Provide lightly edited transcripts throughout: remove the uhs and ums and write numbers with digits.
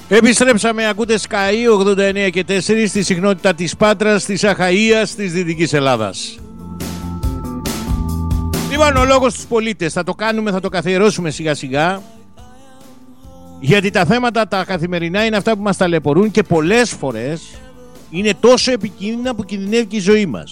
Επιστρέψαμε, ακούτε Sky 89 και 4 στη συχνότητα της Πάτρας, της Αχαΐας, της Δυτικής Ελλάδας. Λοιπόν, ο λόγος στους πολίτες, θα το κάνουμε, θα το καθιερώσουμε σιγά σιγά, γιατί τα θέματα τα καθημερινά είναι αυτά που μας ταλαιπωρούν και πολλές φορές είναι τόσο επικίνδυνα που κινδυνεύει και η ζωή μας.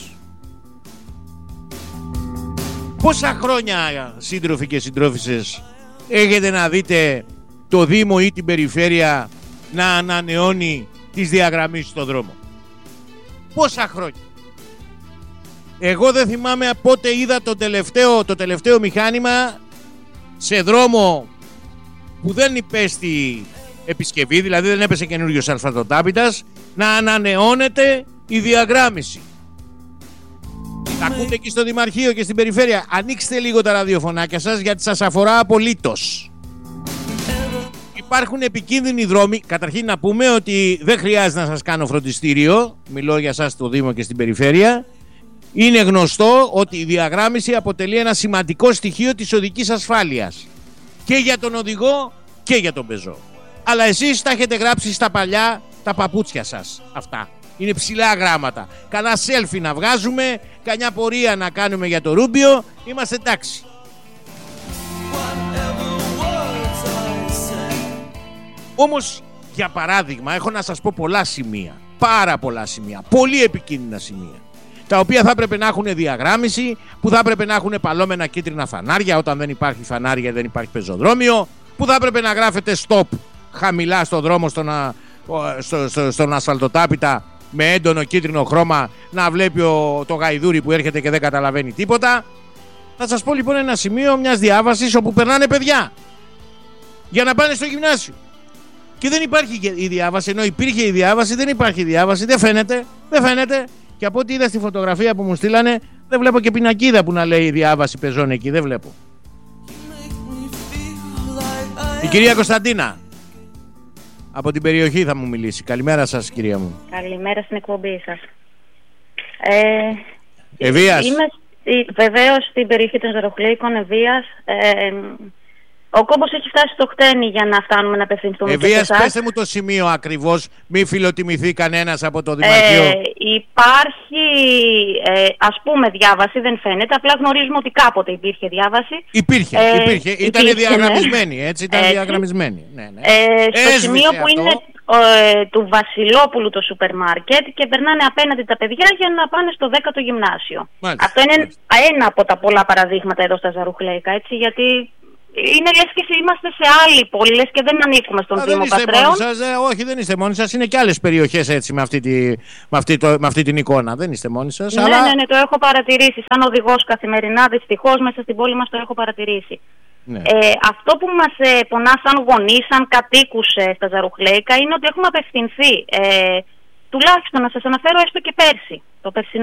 Πόσα χρόνια, σύντροφοι και συντρόφισσες, έχετε να δείτε το Δήμο ή την Περιφέρεια να ανανεώνει τις διαγραμμίσεις στον δρόμο? Πόσα χρόνια? Εγώ δεν θυμάμαι πότε είδα το τελευταίο μηχάνημα σε δρόμο που δεν υπέστη επισκευή, δηλαδή δεν έπεσε καινούριος ασφαλτοτάπητας, να ανανεώνεται η διαγράμμιση. Τα ακούτε εκεί στο Δημαρχείο και στην Περιφέρεια. Ανοίξτε λίγο τα ραδιοφωνάκια σας, γιατί σας αφορά απολύτως. Υπάρχουν επικίνδυνοι δρόμοι. Καταρχήν να πούμε ότι δεν χρειάζεται να σας κάνω φροντιστήριο. Μιλώ για σας στο Δήμο και στην Περιφέρεια. Είναι γνωστό ότι η διαγράμμιση αποτελεί ένα σημαντικό στοιχείο της οδικής ασφάλειας. Και για τον οδηγό και για τον πεζό. Αλλά εσείς τα έχετε γράψει στα παλιά τα παπούτσια σας αυτά. Είναι ψηλά γράμματα. Κανένα selfie να βγάζουμε, κανιά πορεία να κάνουμε για το Ρούμπιο. Είμαστε εντάξει. Όμως, για παράδειγμα, έχω να σας πω πολλά σημεία, πάρα πολλά σημεία, πολύ επικίνδυνα σημεία, τα οποία θα έπρεπε να έχουν διαγράμμιση, που θα έπρεπε να έχουν παλώμενα κίτρινα φανάρια όταν δεν υπάρχει φανάρια, δεν υπάρχει πεζοδρόμιο, που θα έπρεπε να γράφετε stop χαμηλά στον δρόμο, στον ασφαλτοτάπητα με έντονο κίτρινο χρώμα, να βλέπει το γαϊδούρι που έρχεται και δεν καταλαβαίνει τίποτα. Θα σας πω λοιπόν ένα σημείο μιας διάβασης όπου περνάνε παιδιά για να πάνε στο γυμνάσιο. Και δεν υπάρχει η διάβαση, ενώ υπήρχε η διάβαση, δεν υπάρχει η διάβαση, δεν φαίνεται. Και από ό,τι είδα στη φωτογραφία που μου στείλανε, δεν βλέπω και πινακίδα που να λέει η διάβαση πεζών εκεί, δεν βλέπω. Η κυρία Κωνσταντίνα από την περιοχή θα μου μιλήσει. Καλημέρα σας, κυρία μου. Καλημέρα στην εκπομπή σας. Ευβίας. Είμαι βεβαίως στην περιοχή των Ζαροχλέικων, Ευβίας. Ο κόμπος έχει φτάσει στο χτένι για να φτάνουμε να απευθυνθούμε. Ευβίας, πέστε μου το σημείο ακριβώς, μη φιλοτιμηθεί κανένας από το Δημαρχείο. Υπάρχει, ας πούμε, διάβαση, δεν φαίνεται, απλά γνωρίζουμε ότι κάποτε υπήρχε διάβαση. Υπήρχε, ήταν διαγραμμισμένη, ναι. Έτσι, ήταν διαγραμμισμένη. Ναι. Στο σημείο που είναι του Βασιλόπουλου το σούπερ μάρκετ και περνάνε απέναντι τα παιδιά για να πάνε στο 10ο γυμνάσιο. Μάλιστα, αυτό είναι ένα από τα πολλά παραδείγματα εδώ στα Ζαρουχλέικα, έτσι, γιατί είναι λες και είμαστε σε άλλη πόλη, λες και δεν ανήκουμε στον Δήμο Πατρέων. Όχι, δεν είστε μόνοι σας, είναι και άλλες περιοχές έτσι με αυτή την εικόνα. Δεν είστε μόνοι σας. Ναι, αλλά... ναι, το έχω παρατηρήσει. Σαν οδηγός καθημερινά, δυστυχώς μέσα στην πόλη μας το έχω παρατηρήσει. Ναι. Αυτό που μας πονά σαν γονείς, σαν κατοίκους στα Ζαρουχλέικα, είναι ότι έχουμε απευθυνθεί. Τουλάχιστον να σας αναφέρω έστω και πέρσι, το περσινό